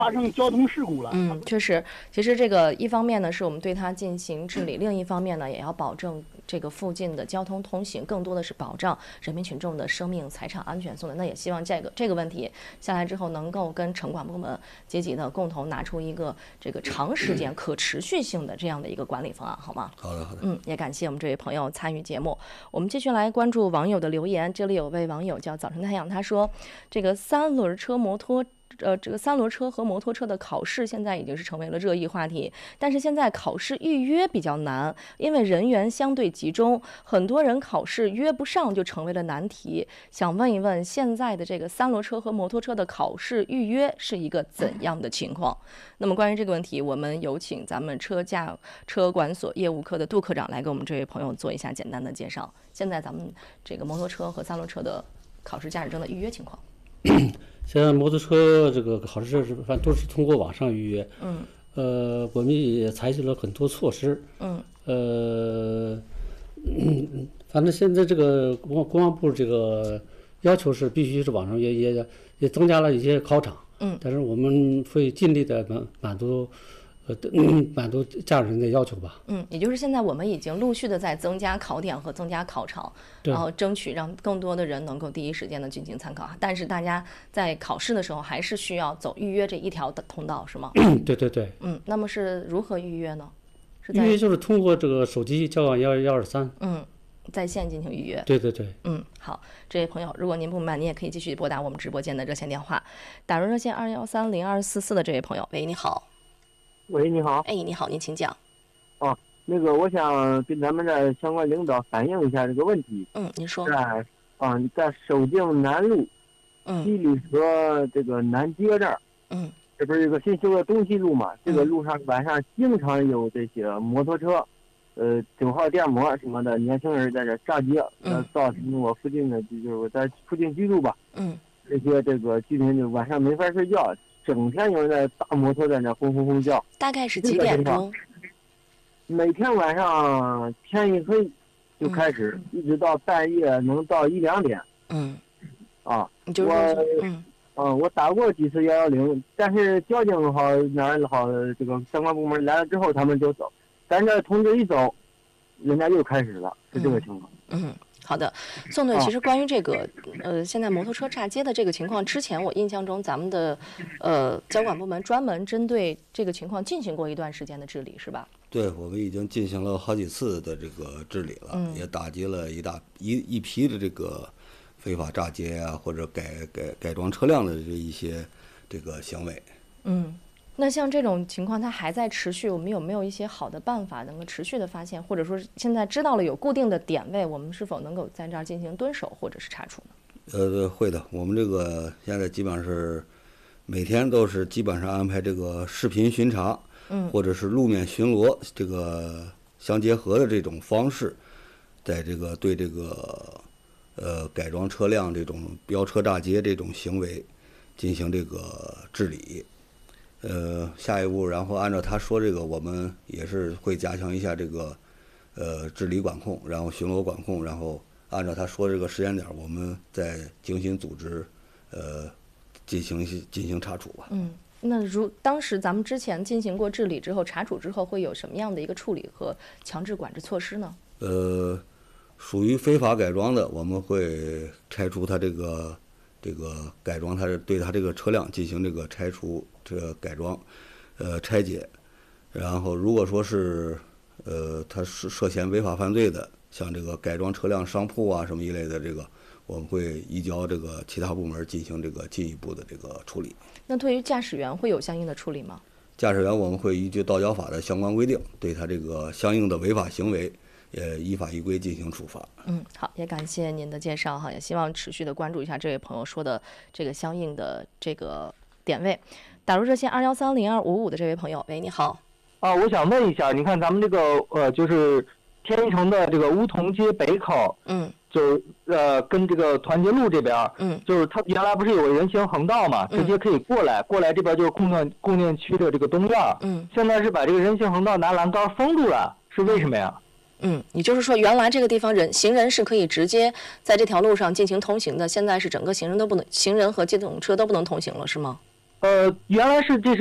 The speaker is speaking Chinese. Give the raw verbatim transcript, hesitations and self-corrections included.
发生交通事故了。 嗯，确实，其实这个一方面呢，是我们对它进行治理；另一方面呢，也要保证这个附近的交通通行，更多的是保障人民群众的生命财产安全送的。那也希望这个这个问题下来之后，能够跟城管部门阶级的共同拿出一个这个长时间可持续性的这样的一个管理方案，好吗？ 好的，好的。 嗯，也感谢我们这位朋友参与节目。我们继续来关注网友的留言。这里有位网友叫早晨太阳，他说，这个三轮车、摩托。呃，这个三轮车和摩托车的考试现在已经是成为了热议话题，但是现在考试预约比较难，因为人员相对集中，很多人考试约不上就成为了难题。想问一问，现在的这个三轮车和摩托车的考试预约是一个怎样的情况？那么关于这个问题，我们有请咱们车驾车管所业务科的杜科长来给我们这位朋友做一下简单的介绍。现在咱们这个摩托车和三轮车的考试驾驶证的预约情况。 现在摩托车这个考试是反正都是通过网上预约， 嗯， 呃，我们也采取了很多措施， 嗯， 呃，嗯，反正现在这个公公安部这个要求是必须是网上约，也也增加了一些考场， 嗯， 但是我们会尽力的满满足。呃，满足驾驶人的要求吧。 嗯，也就是现在我们已经陆续的在增加考点和增加考场，然后争取让更多的人能够第一时间的进行参考。但是大家在考试的时候还是需要走预约这一条的通道，是吗？ 对对对。 嗯，那么是如何预约呢？是预约就是通过这个手机叫幺幺二三。 嗯，在线进行预约。 对对对。 嗯，好，这位朋友，如果您不明白，您也可以继续拨打我们直播间的热线电话，打入热线二幺三零二四四的这位朋友，喂，你好。 喂，你好。 哎，你好，您请讲。 哦，那个，我想跟咱们这相关领导反映一下这个问题。 嗯，您说。 在啊，在守敬南路， 嗯， 七里河这个南街这儿， 嗯， 这不是有个新修的东西路嘛？这个路上晚上经常有这些摩托车，呃，九号电摩什么的年轻人在这炸街，呃，造成我附近的就是我在附近居住吧， 嗯， 这些这个居民就晚上没法睡觉。整天有人在大摩托在那轰轰轰叫， 大概是几点钟？ 每天晚上天一黑就开始，嗯、一直到半夜能到一两点。 嗯， 啊， 就是我嗯， 嗯，我打过几次幺幺零，但是交警好哪儿好这个相关部门来了之后他们就走，咱这通知一走，人家又开始了，是这个情况。 嗯。嗯好的，宋队，其实关于这个，呃，现在摩托车炸街的这个情况，之前我印象中咱们的，呃，交管部门专门针对这个情况进行过一段时间的治理，是吧？ 对，我们已经进行了好几次的这个治理了， 嗯、 也打击了一大一一批的这个非法炸街啊，或者改改改装车辆的这一些这个行为。 嗯。那像这种情况它还在持续，我们有没有一些好的办法能够持续的发现，或者说现在知道了有固定的点位，我们是否能够在这儿进行蹲守或者是查处呢？ 呃，会的，我们这个现在基本上是每天都是基本上安排这个视频巡查， 嗯， 或者是路面巡逻，这个相结合的这种方式，在这个对这个呃改装车辆这种飙车炸街这种行为进行这个治理。呃，下一步，然后按照他说这个，我们也是会加强一下这个，呃，治理管控，然后巡逻管控，然后按照他说这个时间点，我们再精心组织，呃，进行进行查处吧。 嗯，那如当时咱们之前进行过治理之后，查处之后会有什么样的一个处理和强制管制措施呢？ 呃，属于非法改装的，我们会拆除他这个。这个改装，它是对它这个车辆进行这个拆除、这个改装，呃，拆解。然后，如果说是，呃，他是涉嫌违法犯罪的，像这个改装车辆商铺啊什么一类的，这个我们会移交这个其他部门进行这个进一步的这个处理。 那对于驾驶员会有相应的处理吗？ 驾驶员我们会依据道交法的相关规定，对他这个相应的违法行为。也依法依规进行处罚。 嗯，好，也感谢您的介绍哈，也希望持续的关注一下这位朋友说的这个相应的这个点位。打入热线二幺三零二五五的这位朋友，喂，你好。 啊，我想问一下，你看咱们这个呃，就是天一城的这个梧桐街北口， 嗯， 就是呃，跟这个团结路这边， 嗯， 就是它原来不是有个人行横道嘛，直接可以过来，嗯、过来这边就是供电供电区的这个东院， 嗯， 现在是把这个人行横道拿栏杆封住了，是为什么呀？ 嗯，也就是说，原来这个地方人行人是可以直接在这条路上进行通行的，现在是整个行人都不能，行人和机动车都不能通行了，是吗？ 呃，原来是这是